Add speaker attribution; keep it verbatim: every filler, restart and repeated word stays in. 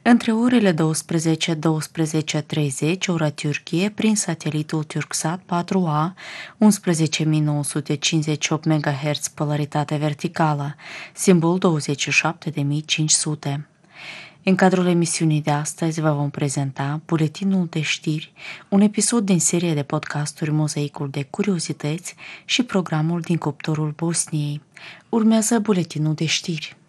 Speaker 1: Între orele douăsprezece - douăsprezece și treizeci, ora Turcie, prin satelitul Turksat patru A, unsprezece mii nouă sute cincizeci și opt megahertz polaritate verticală, simbol douăzeci și șapte de mii cinci sute. În cadrul emisiunii de astăzi vă vom prezenta buletinul de știri, un episod din seria de podcasturi Mozaicul de curiozități și programul din cuptorul Bosniei. Urmează buletinul de știri.